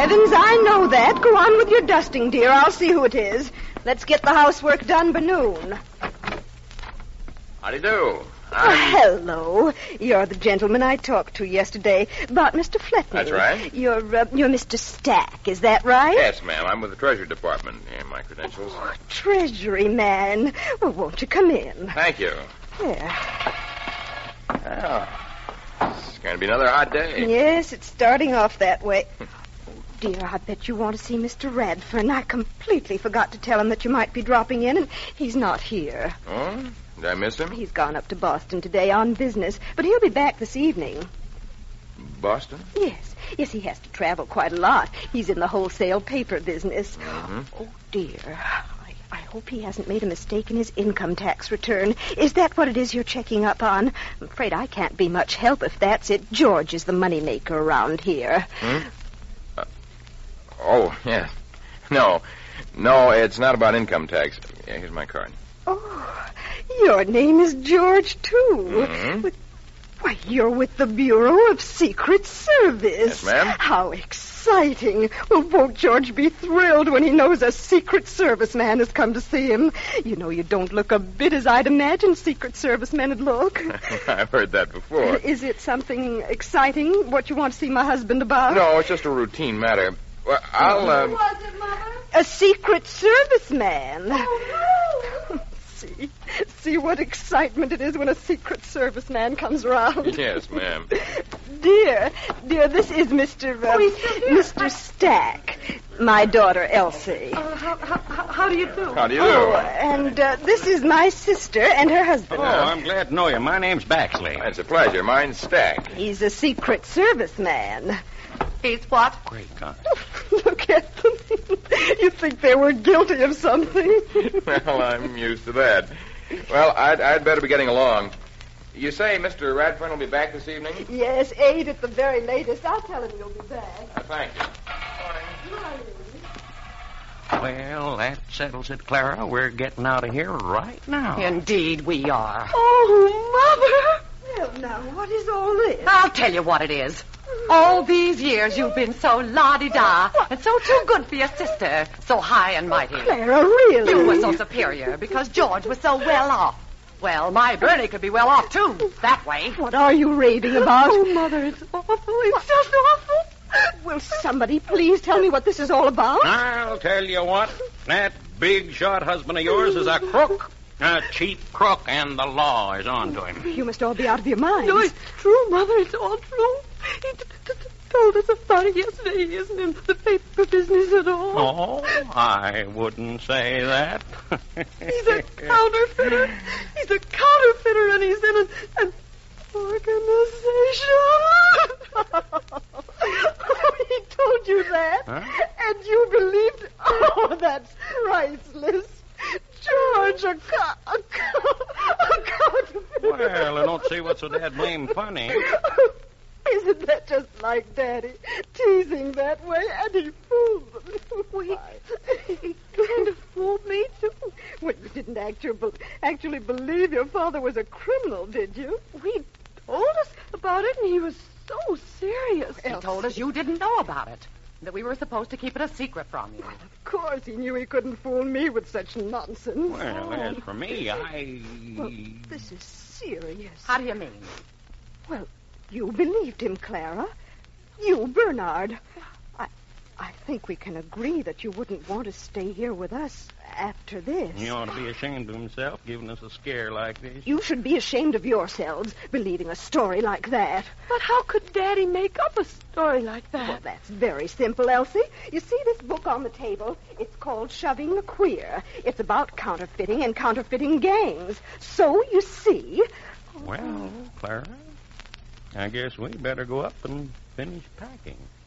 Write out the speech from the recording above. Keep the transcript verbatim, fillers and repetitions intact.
heavens, I know that. Go on with your dusting, dear. I'll see who it is. Let's get the housework done by noon. How do you do? Oh, hello. You're the gentleman I talked to yesterday about Mister Fletney. That's right. You're, uh, you're Mister Stack, is that right? Yes, ma'am. I'm with the Treasury Department. Here, my credentials. Oh, Treasury man. Well, won't you come in? Thank you. Yeah. Well, it's going to be another hot day. Yes, it's starting off that way. Oh, dear, I bet you want to see Mister Radford. I completely forgot to tell him that you might be dropping in, and he's not here. Oh? Did I miss him? He's gone up to Boston today on business, but he'll be back this evening. Boston? Yes. Yes, he has to travel quite a lot. He's in the wholesale paper business. Mm-hmm. Oh, dear. I, I hope he hasn't made a mistake in his income tax return. Is that what it is you're checking up on? I'm afraid I can't be much help if that's it. George is the moneymaker around here. Hmm? Uh, oh, yeah. No. No, it's not about income tax. Yeah, here's my card. Oh, your name is George, too. Mm-hmm. With, why, you're with the Bureau of Secret Service. Yes, ma'am. How exciting. Well, won't George be thrilled when he knows a Secret Service man has come to see him? You know, you don't look a bit as I'd imagined Secret Service men would look. I've heard that before. Is it something exciting, what you want to see my husband about? No, it's just a routine matter. Well, I'll, uh... Who was it, Mother? A Secret Service man. Oh, no. See, see what excitement it is when a Secret Service man comes around. Yes, ma'am. Dear, dear, this is Mister Uh, Oh, he's still here. Mister Stack, my daughter Elsie. Uh, how, how, how do you do? How do you do? Oh, and uh, this is my sister and her husband. Oh, I'm glad to know you. My name's Baxley. It's a pleasure. Mine's Stack. He's a Secret Service man. He's what? Great God. Look at them. You think they were guilty of something? Well, I'm used to that. Well, I'd, I'd better be getting along. You say Mister Radford will be back this evening? Yes, eight at the very latest. I'll tell him you'll be back. Uh, thank you. Well, that settles it, Clara. We're getting out of here right now. Indeed we are. Oh, Mother! Well, now, what is all this? I'll tell you what it is. All these years you've been so la-di-da and so too good for your sister, so high and mighty. Clara, really? You were so superior because George was so well off. Well, my Bernie could be well off, too, that way. What are you raving about? Oh, Mother, it's awful. It's just awful. Will somebody please tell me what this is all about? I'll tell you what. That big shot husband of yours is a crook. A cheap crook, and the law is on to him. You must all be out of your minds. No, it's true, Mother. It's all true. He t- t- t- told us about it yesterday. He isn't in the paper business at all. Oh, I wouldn't say that. He's a counterfeiter. He's a counterfeiter, and he's in an, an organization. Oh, he told you that? Huh? And you believed? Oh, that's priceless. George, a, co- a, co- a counterfeiter. Well, I don't see what's so dead blame funny. Isn't that just like Daddy? Teasing that way, and he fooled them. Wait, he kind of fooled me, too. Well, you didn't actually, actually believe your father was a criminal, did you? He told us about it, and he was so serious. He Elsie. told us you didn't know about it, that we were supposed to keep it a secret from you. Of course, he knew he couldn't fool me with such nonsense. Well, as for me, I... Well, this is serious. How do you mean? Well, you believed him, Clara. You, Bernard. I, I think we can agree that you wouldn't want to stay here with us after this. He ought to be ashamed of himself, giving us a scare like this. You should be ashamed of yourselves, believing a story like that. But how could Daddy make up a story like that? Well, that's very simple, Elsie. You see this book on the table? It's called Shoving the Queer. It's about counterfeiting and counterfeiting gangs. So, you see... Well, Clara, I guess we better go up and finish packing.